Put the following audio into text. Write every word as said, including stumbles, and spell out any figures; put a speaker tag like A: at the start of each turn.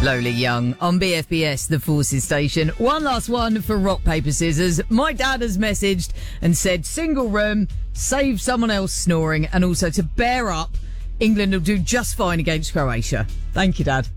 A: Lola Young on B F B S, the Forces Station. One last one for rock, paper, scissors. My dad has messaged and said single room, save someone else snoring, and also to bear up. England will do just fine against Croatia. Thank you, Dad.